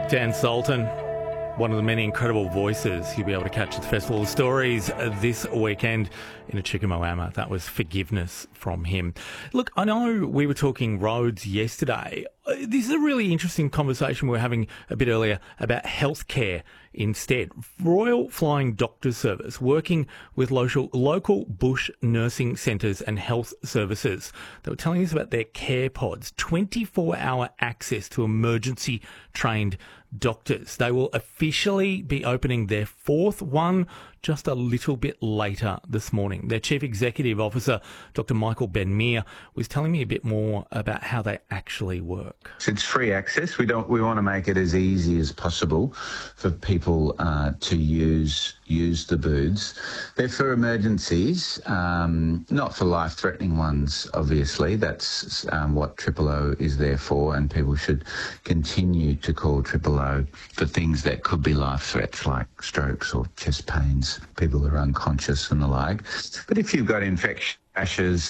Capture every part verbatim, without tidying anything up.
Dan Sultan, one of the many incredible voices you'll be able to catch at the Festival of Stories this weekend in a Chickamoama. That was Forgiveness from him. Look, I know we were talking roads yesterday. This is a really interesting conversation we were having a bit earlier about healthcare instead. Royal Flying Doctor Service working with local, local bush nursing centres and health services. They were telling us about their care pods, twenty-four hour access to emergency trained doctors. They will officially be opening their fourth one just a little bit later this morning. Their Chief Executive Officer, Doctor Michael Ben-Meir, was telling me a bit more about how they actually work. It's free access. We don't. We want to make it as easy as possible for people uh, to use use the booths. They're for emergencies, um, not for life-threatening ones, obviously. That's um, what Triple O is there for, and people should continue to call Triple O for things that could be life threats like strokes or chest pains, people that are unconscious and the like. But if you've got infection, rashes,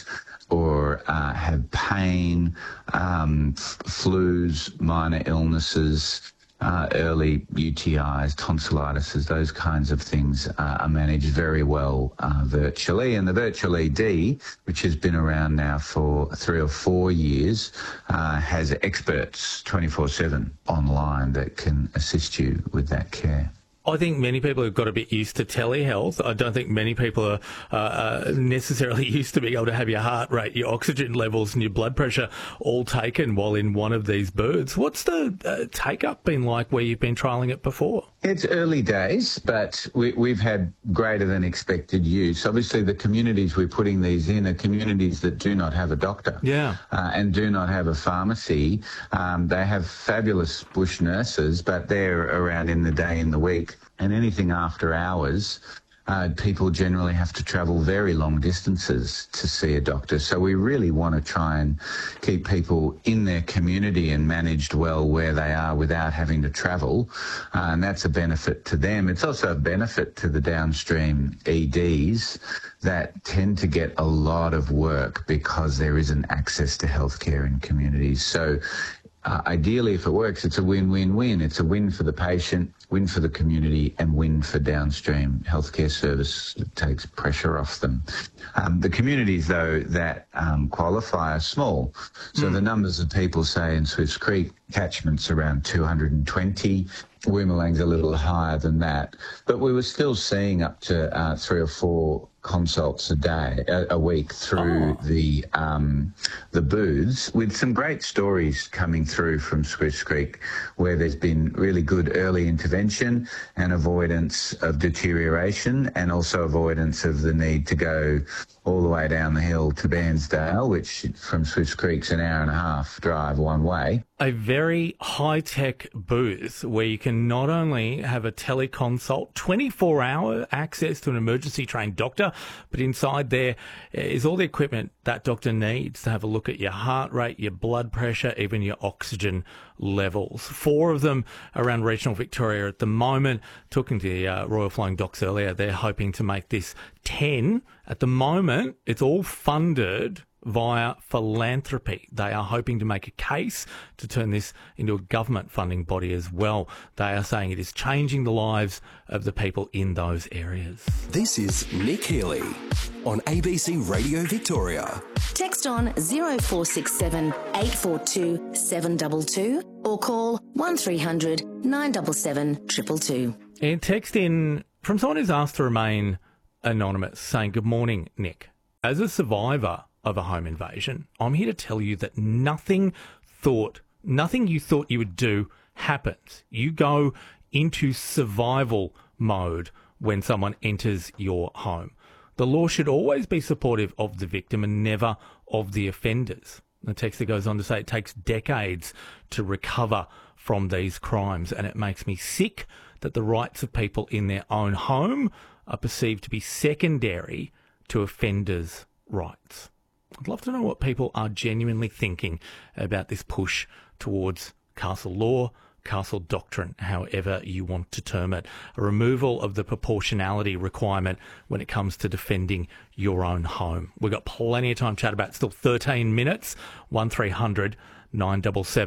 or uh, have pain, um, f- flus, minor illnesses, uh, early U T Is, tonsillitis, those kinds of things uh, are managed very well uh, virtually. And the Virtual E D, which has been around now for three or four years, uh, has experts twenty-four seven online that can assist you with that care. I think many people have got a bit used to telehealth. I don't think many people are uh, uh, necessarily used to being able to have your heart rate, your oxygen levels and your blood pressure all taken while in one of these booths. What's the uh, take-up been like where you've been trialling it before? It's early days, but we, we've had greater than expected use. Obviously, the communities we're putting these in are communities that do not have a doctor yeah. uh, and do not have a pharmacy. Um, they have fabulous bush nurses, but they're around in the day, in the week. And anything after hours, uh, people generally have to travel very long distances to see a doctor. So we really want to try and keep people in their community and managed well where they are without having to travel. Uh, and that's a benefit to them. It's also a benefit to the downstream E Ds that tend to get a lot of work because there isn't access to healthcare in communities. So Uh, ideally, if it works, it's a win-win-win. It's a win for the patient, win for the community, and win for downstream healthcare service that takes pressure off them. Um, the communities, though, that um, qualify are small. So mm. the numbers of people, say, in Swifts Creek, catchment's around two hundred twenty. Woomalang's a little higher than that. But we were still seeing up to uh, three or four consults a day, a, a week through oh. the um, the booths, with some great stories coming through from Swifts Creek, where there's been really good early intervention and avoidance of deterioration, and also avoidance of the need to go all the way down the hill to Bairnsdale, which from Swifts Creek's an hour and a half drive one way. A very high-tech booth where you can not only have a teleconsult, twenty-four hour access to an emergency-trained doctor, but inside there is all the equipment that doctor needs to have a look at your heart rate, your blood pressure, even your oxygen levels. Four of them around regional Victoria at the moment. Talking to the uh, Royal Flying Docs earlier, they're hoping to make this ten. At the moment, it's all funded via philanthropy. They are hoping to make a case to turn this into a government funding body as well. They are saying it is changing the lives of the people in those areas. This is Nick Healy on A B C Radio Victoria. Text on zero four six seven eight four two seven two two or call one three hundred nine seven seven two two two. And text in from someone who's asked to remain anonymous, saying, "Good morning, Nick. As a survivor of a home invasion, I'm here to tell you that nothing thought, nothing you thought you would do happens. You go into survival mode when someone enters your home. The law should always be supportive of the victim and never of the offenders." The texter goes on to say it takes decades to recover from these crimes, and it makes me sick that the rights of people in their own home are perceived to be secondary to offenders' rights. I'd love to know what people are genuinely thinking about this push towards castle law, castle doctrine, however you want to term it. A removal of the proportionality requirement when it comes to defending your own home. We've got plenty of time to chat about it. Still thirteen minutes. one three hundred nine seven seven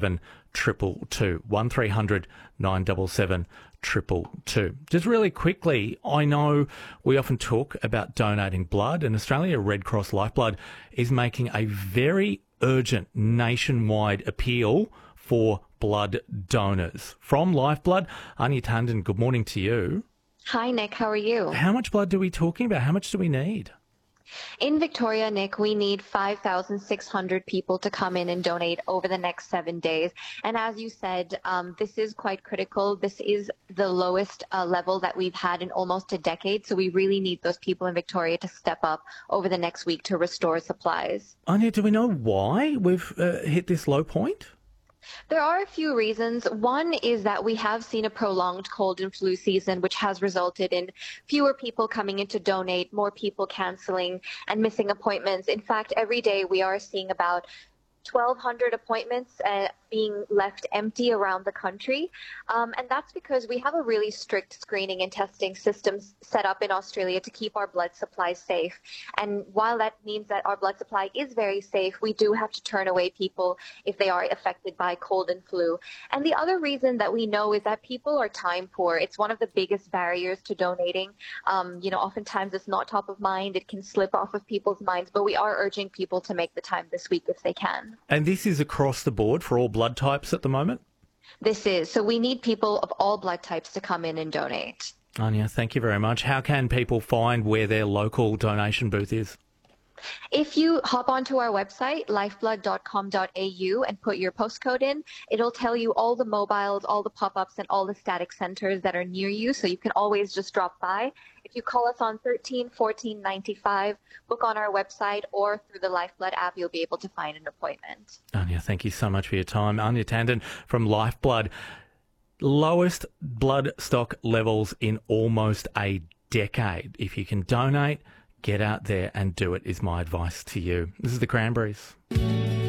triple two. one three hundred nine seven seven triple two. Just really quickly, I know we often talk about donating blood, and Australia Red Cross Lifeblood is making a very urgent nationwide appeal for blood donors. From Lifeblood, Anya Tandon, good morning to you. Hi, Nick. How are you? How much blood are we talking about? How much do we need? In Victoria, Nick, we need five thousand six hundred people to come in and donate over the next seven days. And as you said, um, this is quite critical. This is the lowest uh, level that we've had in almost a decade. So we really need those people in Victoria to step up over the next week to restore supplies. Anya, do we know why we've uh, hit this low point? There are a few reasons. One is that we have seen a prolonged cold and flu season, which has resulted in fewer people coming in to donate, more people canceling and missing appointments. In fact, every day we are seeing about twelve hundred appointments uh, being left empty around the country. Um, and that's because we have a really strict screening and testing systems set up in Australia to keep our blood supply safe. And while that means that our blood supply is very safe, we do have to turn away people if they are affected by cold and flu. And the other reason that we know is that people are time poor. It's one of the biggest barriers to donating. Um, you know, oftentimes it's not top of mind. It can slip off of people's minds, but we are urging people to make the time this week if they can. And this is across the board for all blood types at the moment? This is. So we need people of all blood types to come in and donate. Anya, thank you very much. How can people find where their local donation booth is? If you hop onto our website, lifeblood dot com dot a u, and put your postcode in, it'll tell you all the mobiles, all the pop-ups, and all the static centres that are near you, so you can always just drop by. If you call us on thirteen fourteen ninety-five, book on our website or through the Lifeblood app, you'll be able to find an appointment. Anya, thank you so much for your time. Anya Tandon from Lifeblood. Lowest blood stock levels in almost a decade. If you can donate, get out there and do it is my advice to you. This is the Cranberries.